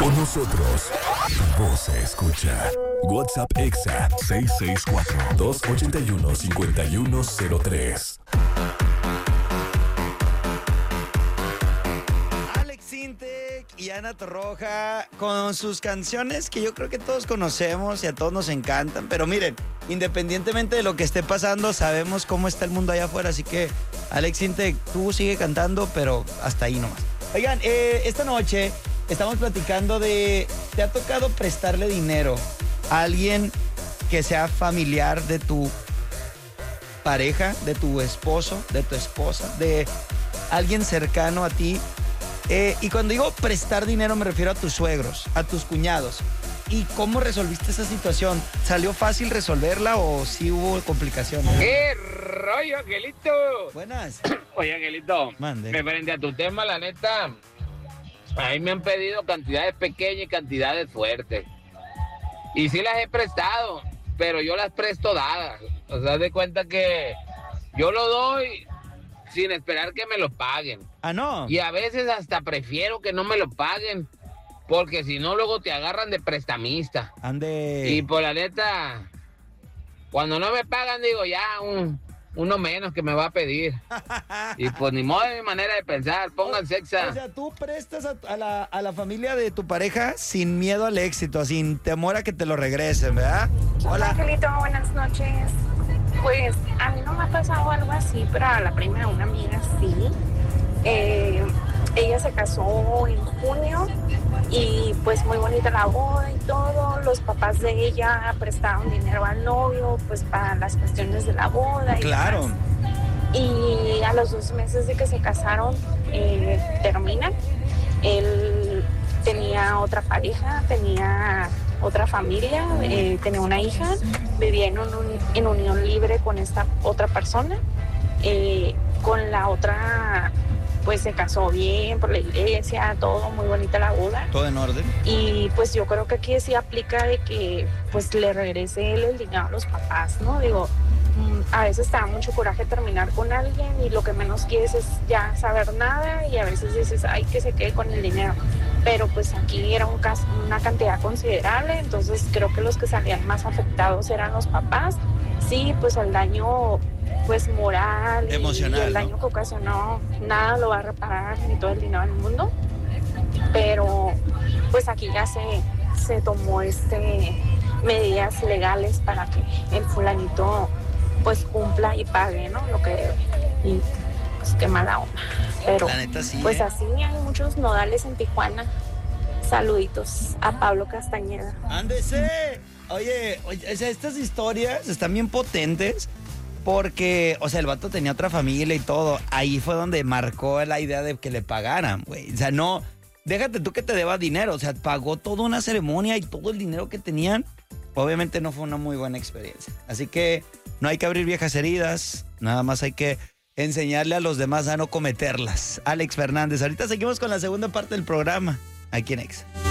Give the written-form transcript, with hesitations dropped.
Con nosotros, tu voz se escucha. WhatsApp Exa 664-281-5103. Alex Sintek y Ana Torroja con sus canciones que yo creo que todos conocemos y a todos nos encantan. Pero miren, independientemente de lo que esté pasando, sabemos cómo está el mundo allá afuera. Así que, Alex Sintek, tú sigue cantando, pero hasta ahí nomás. Oigan, esta noche estamos platicando de... ¿Te ha tocado prestarle dinero a alguien que sea familiar de tu pareja, de tu esposo, de tu esposa, de alguien cercano a ti? Y cuando digo prestar dinero me refiero a tus suegros, a tus cuñados. ¿Y cómo resolviste esa situación? ¿Salió fácil resolverla o sí hubo complicaciones? ¿Qué rollo, Angelito? Buenas. Oye, Angelito, Mande. referente a tu tema, la neta, a mí me han pedido cantidades pequeñas y cantidades fuertes. Y sí las he prestado, pero yo las presto dadas. O sea, de cuenta que yo lo doy sin esperar que me lo paguen. Ah, no. Y a veces hasta prefiero que no me lo paguen, porque si no luego te agarran de prestamista. Ande. Y por la neta, cuando no me pagan digo ya uno menos que me va a pedir. Y pues ni modo de mi manera de pensar, pónganse exa. O sea, tú prestas a la familia de tu pareja sin miedo al éxito, sin temor a que te lo regresen, ¿verdad? Hola, Angelito, buenas noches. Pues a mí no me ha pasado algo así, pero a la prima de una amiga sí. Ella se casó en junio y pues muy bonita la boda y todo. Los papás de ella prestaron dinero al novio pues para las cuestiones de la boda. Claro. Y a los 2 meses de que se casaron terminan. Él tenía otra pareja, tenía otra familia, tenía una hija, vivía en unión libre con esta otra persona. Con la otra pues se casó bien por la iglesia, todo muy bonita la boda. Todo en orden. Y pues yo creo que aquí sí aplica de que pues le regrese él el dinero a los papás, ¿no? Digo, a veces te da mucho coraje terminar con alguien y lo que menos quieres es ya saber nada y a veces dices, ay, que se quede con el dinero. Pero pues aquí era una cantidad considerable, entonces creo que los que salían más afectados eran los papás. Sí, pues el daño pues moral emocional, y el daño, ¿no?, que ocasionó, nada lo va a reparar ni todo el dinero del mundo. Pero pues aquí ya se tomó medidas legales para que el fulanito pues cumpla y pague, ¿no?, lo que debe. Y pues qué mala onda. Pero la neta sí, pues así hay muchos nodales en Tijuana. Saluditos a Pablo Castañeda. ¡Ándese! Oye, o sea, estas historias están bien potentes porque, o sea, el vato tenía otra familia y todo. Ahí fue donde marcó la idea de que le pagaran, güey. O sea, no, déjate tú que te deba dinero. O sea, pagó toda una ceremonia y todo el dinero que tenían. Obviamente no fue una muy buena experiencia. Así que no hay que abrir viejas heridas. Nada más hay que enseñarle a los demás a no cometerlas. Alex Fernández. Ahorita seguimos con la segunda parte del programa. Aquí en Exa.